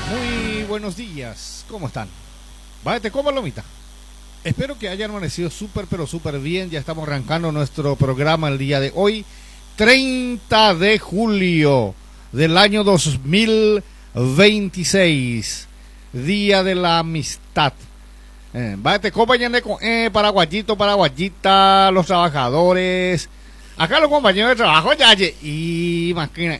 Muy buenos días, ¿cómo están? Váyate con palomita. Espero que hayan amanecido súper, pero súper bien. Ya estamos arrancando nuestro programa el día de hoy, 30 de julio del año 2026, Día de la Amistad. Váyate, compañeros, paraguayito, paraguayita, los trabajadores. Acá los compañeros de trabajo, y máquina,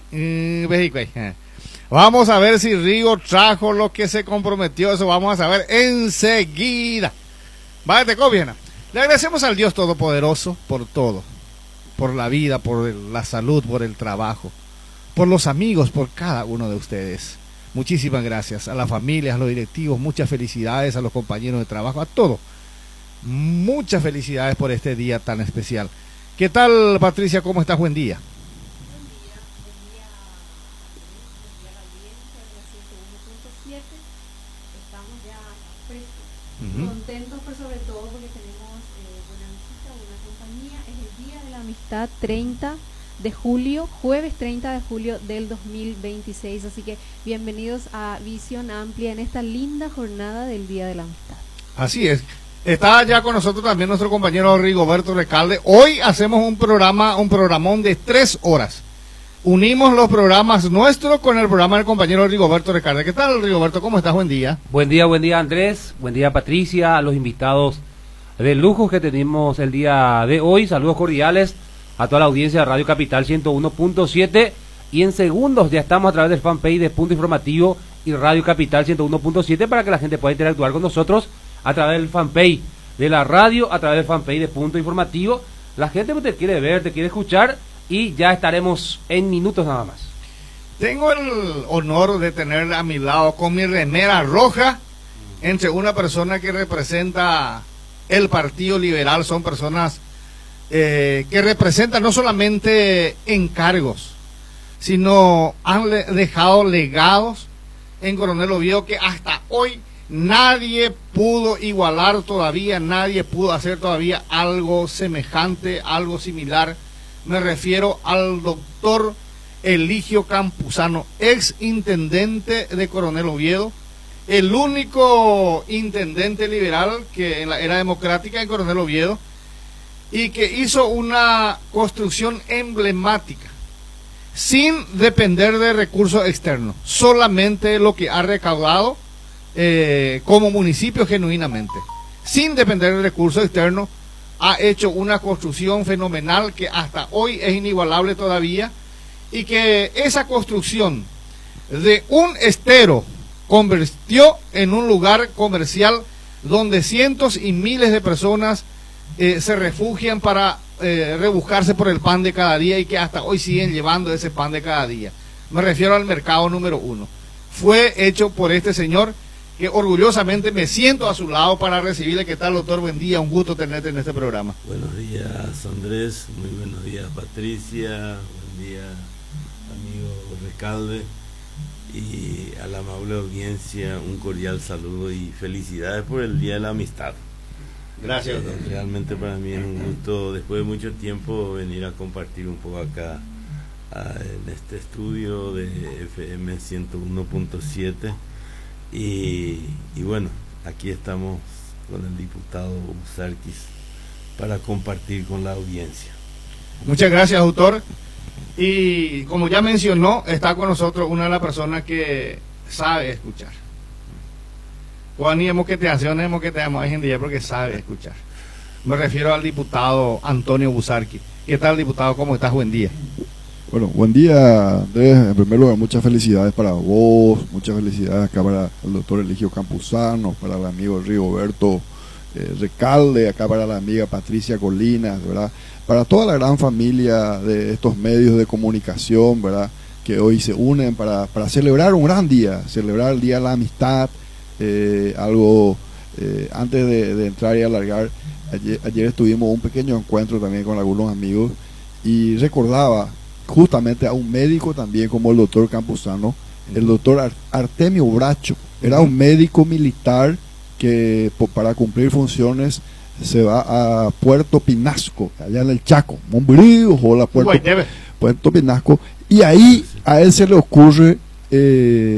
vamos a ver si Rigo trajo lo que se comprometió. Eso vamos a saber enseguida. Váyate, cobiena. Le agradecemos al Dios Todopoderoso por todo, por la vida, por la salud, por el trabajo, por los amigos, por cada uno de ustedes. Muchísimas gracias a la familia, a los directivos, muchas felicidades a los compañeros de trabajo, a todos. Muchas felicidades por este día tan especial. ¿Qué tal, Patricia? ¿Cómo estás? Buen día. Estamos ya frescos, contentos, pero sobre todo porque tenemos buena visita, buena compañía. Es el Día de la Amistad, 30 de julio, jueves 30 de julio del 2026. Así que bienvenidos a Visión Amplia en esta linda jornada del Día de la Amistad. Así es. Está ya con nosotros también nuestro compañero Rigoberto Recalde. Hoy hacemos un programón de 3 horas. Unimos los programas nuestros con el programa del compañero Rigoberto Recalde. ¿Qué tal, Rigoberto? ¿Cómo estás? Buen día. Buen día, Andrés. Buen día, Patricia, a los invitados de lujo que tenemos el día de hoy. Saludos cordiales a toda la audiencia de Radio Capital 101.7. Y en segundos ya estamos a través del fanpage de Punto Informativo y Radio Capital 101.7 para que la gente pueda interactuar con nosotros a través del fanpage de la radio, a través del fanpage de Punto Informativo. La gente que te quiere ver, te quiere escuchar, y ya estaremos en minutos nada más. Tengo el honor de tener a mi lado con mi remera roja entre una persona que representa el Partido Liberal. Son personas que representan no solamente encargos, sino han dejado legados en Coronel Oviedo que hasta hoy nadie pudo igualar todavía, nadie pudo hacer todavía algo semejante, algo similar. Me refiero al doctor Eligio Campuzano, ex intendente de Coronel Oviedo, el único intendente liberal que en la era democrática en Coronel Oviedo, y que hizo una construcción emblemática, sin depender de recursos externos, solamente lo que ha recaudado como municipio genuinamente, sin depender de recursos externos. Ha hecho una construcción fenomenal que hasta hoy es inigualable todavía, y que esa construcción de un estero convirtió en un lugar comercial donde cientos y miles de personas se refugian para rebuscarse por el pan de cada día, y que hasta hoy siguen llevando ese pan de cada día. Me refiero al mercado número 1. Fue hecho por este señor, que orgullosamente me siento a su lado para recibirle. ¿Qué tal, doctor? Buen día, un gusto tenerte en este programa. Buenos días, Andrés, muy buenos días, Patricia, buen día, amigo Recalde, y a la amable audiencia un cordial saludo y felicidades por el Día de la Amistad. Gracias, doctor. Realmente para mí es un gusto, después de mucho tiempo, venir a compartir un poco acá en este estudio de FM 101.7. Y bueno, aquí estamos con el diputado Busarquis para compartir con la audiencia. Muchas gracias, doctor. Y como ya mencionó, está con nosotros una de las personas que sabe escuchar. Cuando que te hacemos que te damos en día porque sabe escuchar. Me refiero al diputado Antonio Busarquis. ¿Qué tal, diputado? ¿Cómo estás? Buen día. Bueno, buen día, Andrés. En primer lugar, muchas felicidades para vos, muchas felicidades acá para el doctor Eligio Campuzano, para el amigo Rigoberto Recalde, acá para la amiga Patricia Colinas, ¿verdad? Para toda la gran familia de estos medios de comunicación, ¿verdad? Que hoy se unen para celebrar un gran día, celebrar el Día de la Amistad, antes de entrar y alargar, ayer tuvimos un pequeño encuentro también con algunos amigos y recordaba justamente a un médico también como el doctor Campuzano, el doctor Artemio Bracho. Era un médico militar que para cumplir funciones se va a Puerto Pinasco, allá en el Chaco, Mombrío, o la Puerto Pinasco, y ahí a él se le ocurre